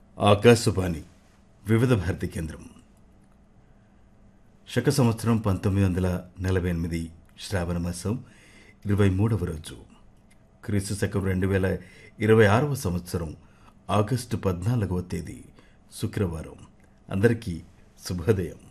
ఆకాశవాణి వివిధ భారతి కేంద్రం. శక సంవత్సరం 1948 శ్రావణ మాసం 23వ రోజు, క్రీస్తు శకం 2026వ సంవత్సరం ఆగస్టు 14వ తేదీ శుక్రవారం. అందరికీ శుభోదయం.